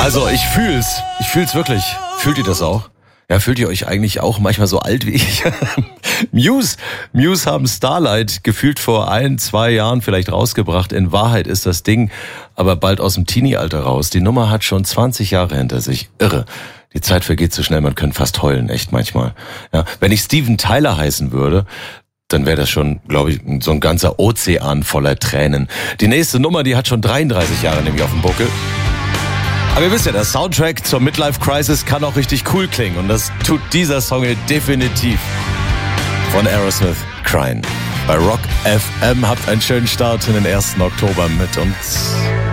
Also ich fühl's wirklich. Fühlt ihr das auch? Ja, fühlt ihr euch eigentlich auch manchmal so alt wie ich? Muse haben Starlight gefühlt vor 1-2 Jahren vielleicht rausgebracht. In Wahrheit ist das Ding aber bald aus dem Teenie-Alter raus. Die Nummer hat schon 20 Jahre hinter sich. Irre. Die Zeit vergeht so schnell, man könnte fast heulen, echt manchmal. Ja, wenn ich Steven Tyler heißen würde, dann wäre das schon, glaube ich, so ein ganzer Ozean voller Tränen. Die nächste Nummer, die hat schon 33 Jahre nämlich auf dem Buckel. Aber ihr wisst ja, der Soundtrack zur Midlife Crisis kann auch richtig cool klingen. Und das tut dieser Song hier definitiv. Von Aerosmith, Crying. Bei Rock FM habt einen schönen Start in den 1. Oktober mit uns.